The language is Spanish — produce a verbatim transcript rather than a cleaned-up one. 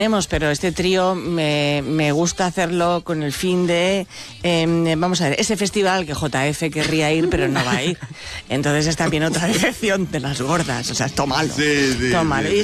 Tenemos, pero este trío me, me gusta hacerlo con el fin de, eh, vamos a ver, ese festival que J F querría ir, pero no va a ir. Entonces es también otra decepción de las gordas, o sea, es todo malo. Sí, sí, todo malo. sí. Y